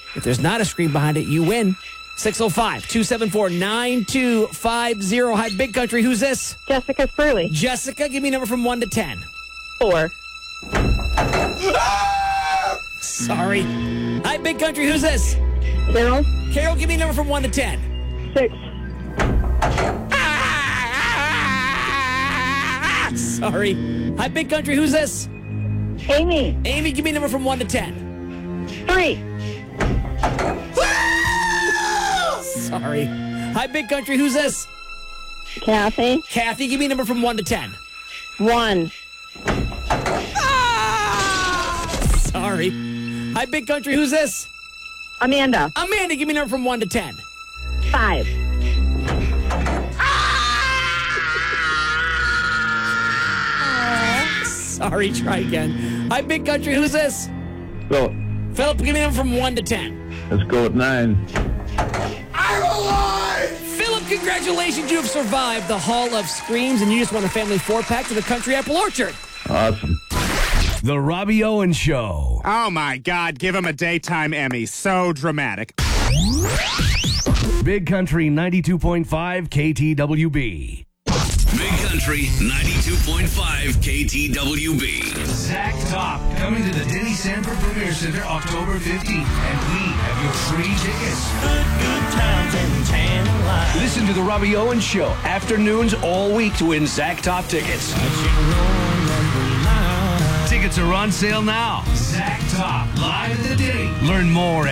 If there's not a screen behind it, you win. 605-274-9250. Hi, Big Country. Who's this? Jessica Spurley. Jessica, give me a number from 1 to 10. 4. Sorry. Hi, Big Country. Who's this? Carol. Carol, give me a number from 1 to 10. 6. Sorry. Hi, Big Country. Who's this? Amy. Amy, give me a number from 1 to 10. 3. Sorry. Hi, Big Country. Who's this? Kathy. Kathy, give me a number from 1 to 10. 1. Sorry. Hi, Big Country. Who's this? Amanda. Amanda, give me a number from 1 to 10. 5. Sorry, try again. Hi, Big Country. Who's this? Philip. Philip, give me a number from 1 to 10. Let's go with 9. I'm alive! Philip, congratulations. You have survived the Hall of Screams, and you just won a family 4-pack to the Country Apple Orchard. Awesome. The Robbie Owen Show. Oh, my God. Give him a daytime Emmy. So dramatic. Big Country 92.5 KTWB. Big Country 92.5 KTWB. Zach Top coming to the Denny Sanford Premier Center October 15th, and we have your free tickets. Good times and tan life. Listen to the Robbie Owen Show afternoons all week to win Zach Top tickets. Tickets are on sale now. Zach Top live at the Denny. Learn more at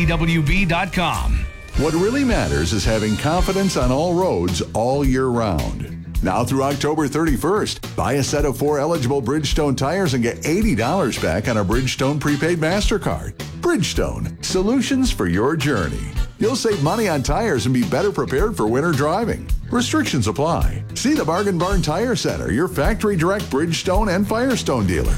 ktwb.com. What really matters is having confidence on all roads all year round. Now through October 31st, buy a set of 4 eligible Bridgestone tires and get $80 back on a Bridgestone prepaid MasterCard. Bridgestone, solutions for your journey. You'll save money on tires and be better prepared for winter driving. Restrictions apply. See the Bargain Barn Tire Center, your factory direct Bridgestone and Firestone dealer.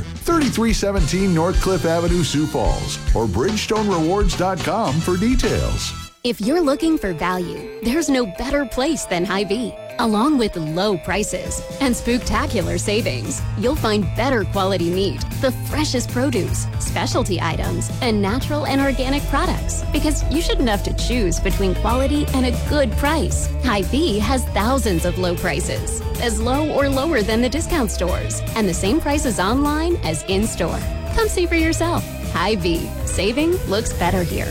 3317 North Cliff Avenue, Sioux Falls, or BridgestoneRewards.com for details. If you're looking for value, there's no better place than Hy-Vee. Along with low prices and spooktacular savings, you'll find better quality meat, the freshest produce, specialty items, and natural and organic products. Because you shouldn't have to choose between quality and a good price. Hy-Vee has thousands of low prices, as low or lower than the discount stores, and the same prices online as in-store. Come see for yourself. Hy-Vee. Saving looks better here.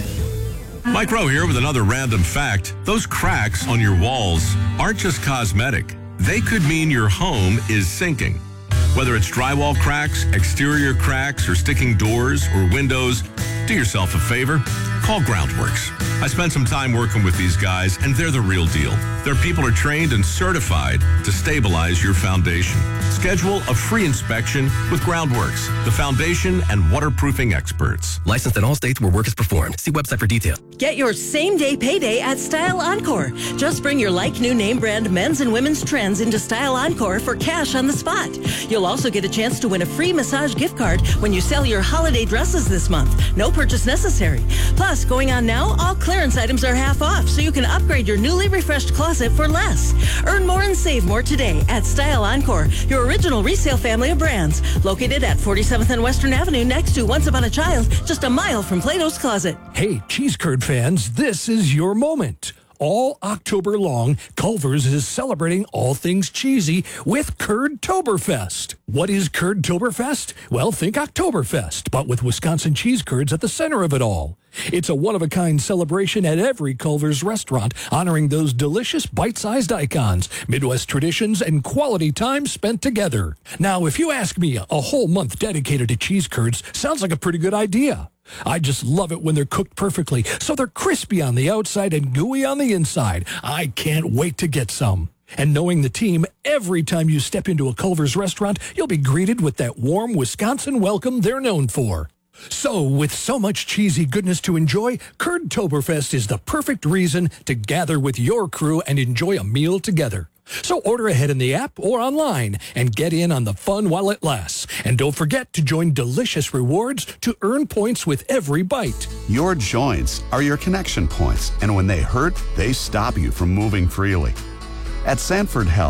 Mike Rowe here with another random fact. Those cracks on your walls aren't just cosmetic. They could mean your home is sinking. Whether it's drywall cracks, exterior cracks, or sticking doors or windows, do yourself a favor. Call Groundworks. I spent some time working with these guys, and they're the real deal. Their people are trained and certified to stabilize your foundation. Schedule a free inspection with Groundworks, the foundation and waterproofing experts. Licensed in all states where work is performed. See website for details. Get your same-day payday at Style Encore. Just bring your like-new name brand men's and women's trends into Style Encore for cash on the spot. You'll also get a chance to win a free massage gift card when you sell your holiday dresses this month. No purchase necessary. Plus, going on now, all clearance items are half off, so you can upgrade your newly refreshed closet for less. Earn more and save more today at Style Encore, your original resale family of brands. Located at 47th and Western Avenue next to Once Upon a Child, just a mile from Plato's Closet. Hey, cheese curd fans, this is your moment. All October long, Culver's is celebrating all things cheesy with Curd-Toberfest. What is Curd-Toberfest? Well, think Oktoberfest, but with Wisconsin cheese curds at the center of it all. It's a one-of-a-kind celebration at every Culver's restaurant, honoring those delicious bite-sized icons, Midwest traditions, and quality time spent together. Now, if you ask me, a whole month dedicated to cheese curds sounds like a pretty good idea. I just love it when they're cooked perfectly, so they're crispy on the outside and gooey on the inside. I can't wait to get some. And knowing the team, every time you step into a Culver's restaurant, you'll be greeted with that warm Wisconsin welcome they're known for. So, with so much cheesy goodness to enjoy, Curd-Toberfest is the perfect reason to gather with your crew and enjoy a meal together. So order ahead in the app or online and get in on the fun while it lasts. And don't forget to join Delicious Rewards to earn points with every bite. Your joints are your connection points, and when they hurt, they stop you from moving freely. At Sanford Health,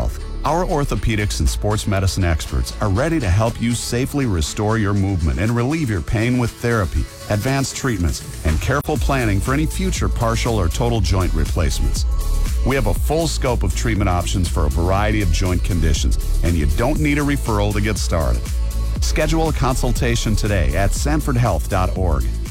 Our orthopedics and sports medicine experts are ready to help you safely restore your movement and relieve your pain with therapy, advanced treatments, and careful planning for any future partial or total joint replacements. We have a full scope of treatment options for a variety of joint conditions, and you don't need a referral to get started. Schedule a consultation today at sanfordhealth.org.